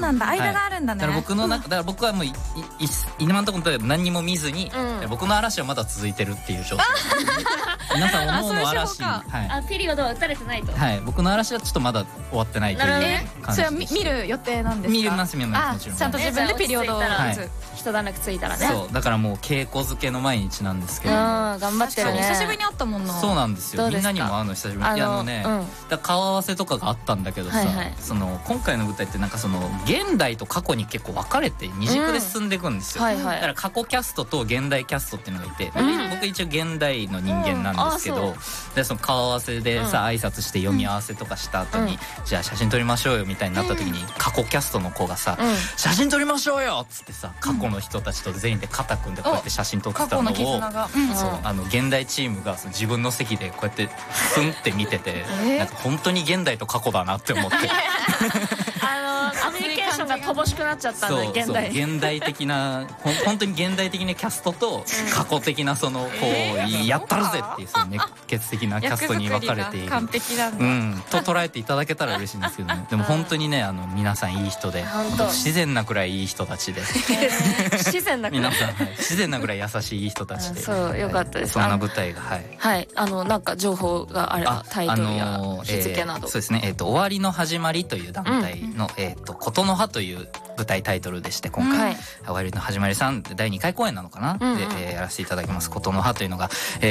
なんだ、間があるんだね。 だから僕の中、だから僕はもう今のところ何にも見ずに、僕の嵐はまだ続いてるっていう状態。皆さんおのおの嵐、 ピリオドは打たれてないと。 はい、僕の嵐はちょっとまだ終わってないという感じ。 それは見る予定なんですか？ 見ますもちろん。 ちゃんと自分でピリオドを打つ。 一段落ついたらね。 そうだからもう稽古漬けの毎日なんですけど。 頑張ってるね。 久しぶりに会ったもんな。 そうなんですよ。みんなにも会うの久しぶり。だ顔合わせとかがあったんだけどさ、その今回の舞台ってなんかその現代と過去に結構分かれて二軸で進んでいくんですよ。だから過去キャストと現代キャストっていうのがいて、僕一応現代の人間なんですけど、でその顔合わせでさ挨拶して読み合わせとかした後に、じゃあ写真撮りましょうよみたいになった時に過去キャストの子がさ、写真撮りましょうよっつってさ、過去の人たちと全員で肩組んでこうやって写真撮ってたのを、現代チームが自分の席でこうやってスンって見てて、なんか本当に現代と過去だなって思って。 コミュニケーションが乏しくなっちゃったんだ。現代。 現代的な本当に現代的なキャストと過去的なそのこうやったるぜっていうその熱血的なキャストに分かれている。 完璧だ。 と捉えていただけたら嬉しいんですけどね。でも本当にね皆さんいい人で、自然なくらいいい人たちで。 自然なくらい。 皆さん自然なくらい優しいいい人たちで。 そうよかったです。 そんな舞台がはいなんか情報があればタイトルや日付など。 そうですね。終わりの始まりという団体の琴の葉という舞台タイトルでして、今回終わりの始まりさん第2回公演なのかなでやらせていただきます。琴の葉というのが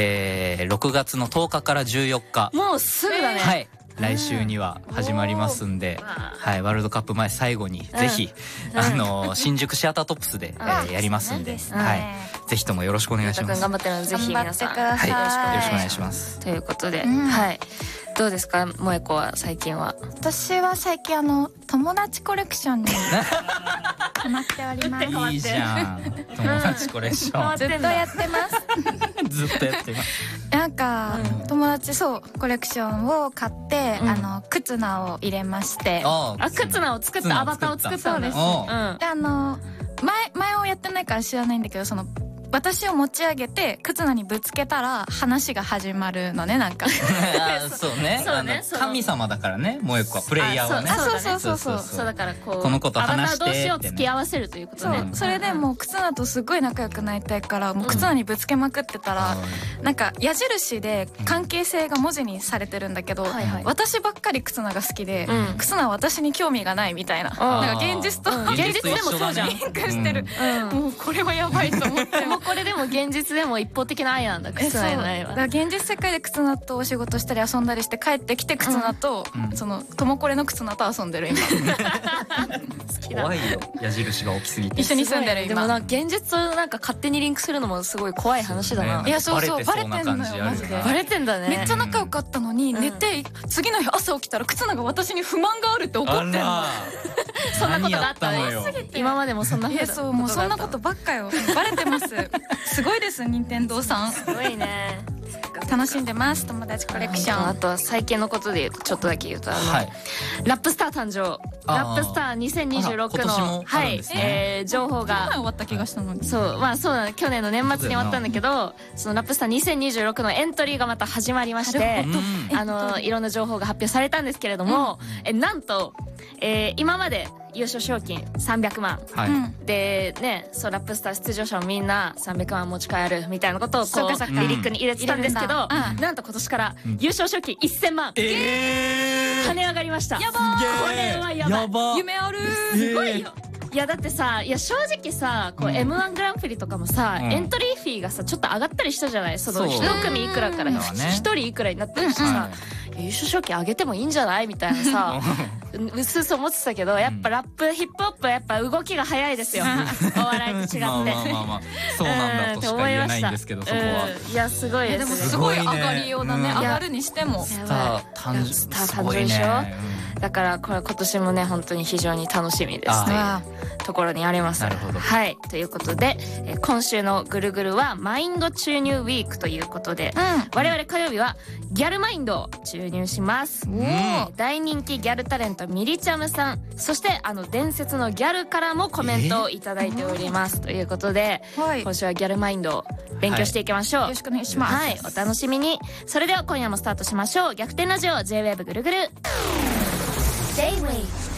6月の10日から14日、 もうすぐだね。 はい、来週には始まりますんで、はい、ワールドカップ前最後にぜひ新宿シアタートップスでやりますんで、はい、ぜひともよろしくお願いします。 頑張ってるのでぜひ皆さんよろしくお願いします。 ということで、はい、どうですか萌子は最近は？ 私は最近友達コレクションにハマっております。 いいじゃん、友達コレクションずっとやってます。 ずっとやってます。 なんか友達コレクションを買って靴名を入れまして、 靴名を作ったアバターを作ったんです。 で前をやってないから知らないんだけど、私を持ち上げて靴名にぶつけたら話が始まるのね、なんか。 そうね。神様だからね、萌子はプレイヤーはね。 そうだからこの子と話してアバター同士を付き合わせるということね。 それでもう靴名とすごい仲良くなりたいから、もう靴名にぶつけまくってたら、なんか矢印で関係性が文字にされてるんだけど、私ばっかり靴名が好きで、靴名は私に興味がないみたいな。なんか現実でもそうじゃん。リンクしてる。もうこれはやばいと思って。 これでも現実でも一方的な愛なんだ。靴名の愛は。 だから現実世界で靴名とお仕事したり遊んだりして帰ってきて靴名とそのともこれの靴名と遊んでる今。 怖いよ、矢印が大きすぎて。 一緒に住んでる今。 でもなんか現実となんか勝手にリンクするのもすごい怖い話だな。 いやそうバレてんのよマジで。 バレてんだね。 めっちゃ仲良かったのに寝て次の日朝起きたら靴名が私に不満があるって怒ってんの。 そんなことがあったのよ。今までもそんな。 そうもうそんなことばっかよ。バレてます。すごいです任天堂さん。 すごいね。 楽しんでます友達コレクション。 あとは最近のことで言うとちょっとだけ言うとラップスター誕生、ラップスター2026のはい情報が終わった気がしたのに。 そうそうだね、去年の年末に終わったんだけど、そのラップスター2026のエントリーがまた始まりまして、いろんな情報が発表されたんですけれども、なんと今まで優勝賞金300万、でね、そうラップスター出場者もみんな300万持ち帰るみたいなことをこうリリックに入れてたんですけど、なんと今年から優勝賞金1000万跳ね上がりました。 やばー、これはやばい。 夢ある。 すごいよ。いやだってさ、いや正直さ、こう M1 グランプリとかもさ、エントリーフィーがさちょっと上がったりしたじゃない。その一組いくらから一人いくらになってるしさ、優勝賞金上げてもいいんじゃないみたいなさうすうす思ってたけど、やっぱラップヒップホップはやっぱ動きが早いですよお笑いと違って。 そうなんだとしか言えないんですけど、そこは。 いやすごいです。 でもすごい上がりようだね。上がるにしてもスター誕生でしょ。だからこれ今年もね本当に非常に楽しみですというところにあります。 なるほど。 はい、ということで今週のぐるぐるはマインド注入ウィークということで、我々火曜日はギャルマインドを注入します。大人気ギャルタレントミリチャムさん、そして伝説のギャルからもコメントをいただいておりますということで、今週はギャルマインドを勉強していきましょう。よろしくお願いします。 はい、お楽しみに。それでは今夜もスタートしましょう。逆転ラジオ J-WAVE ぐるぐる。J-WAVE